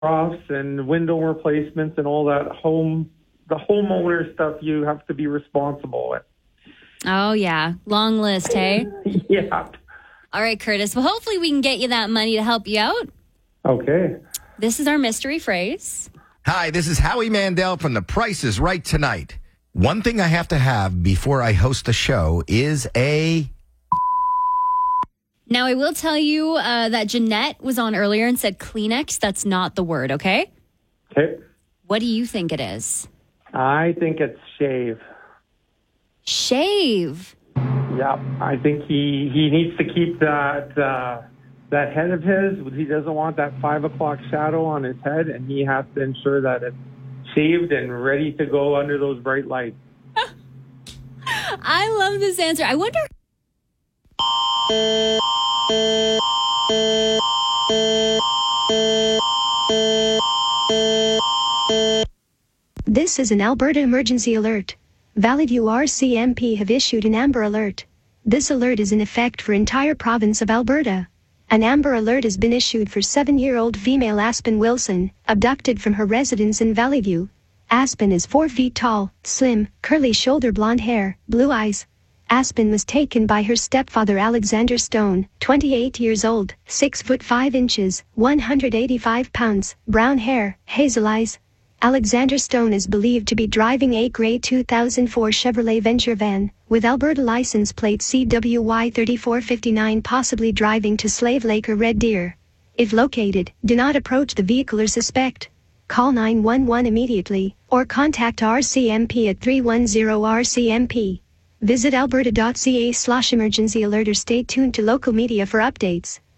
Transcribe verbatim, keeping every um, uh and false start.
troughs and window replacements and all that home, the homeowner stuff you have to be responsible with. Oh, yeah. Long list, hey? Yeah. All right, Curtis. Well, hopefully we can get you that money to help you out. Okay. This is our mystery phrase. Hi, this is Howie Mandel from The Price is Right tonight. One thing I have to have before I host the show is a... Now, I will tell you uh, that Jeanette was on earlier and said Kleenex. That's not the word, okay? Okay. What do you think it is? I think it's shave. Shave. Yeah, I think he, he needs to keep that uh, that head of his. He doesn't want that five o'clock shadow on his head, and he has to ensure that it's shaved and ready to go under those bright lights. I love this answer. I wonder... This is an Alberta emergency alert. Valley View R C M P have issued an Amber Alert. This alert is in effect for entire province of Alberta. An Amber Alert has been issued for seven-year-old female Aspen Wilson, abducted from her residence in Valley View. Aspen is four feet tall, slim, curly shoulder blonde hair, blue eyes. Aspen was taken by her stepfather Alexander Stone, twenty-eight years old, six foot five inches, one hundred eighty-five pounds, brown hair, hazel eyes. Alexander Stone is believed to be driving a gray two thousand four Chevrolet Venture van, with Alberta license plate C W Y thirty-four fifty-nine, possibly driving to Slave Lake or Red Deer. If located, do not approach the vehicle or suspect. Call nine one one immediately, or contact R C M P at three one zero R C M P. Visit alberta dot c a slash emergency alert or stay tuned to local media for updates.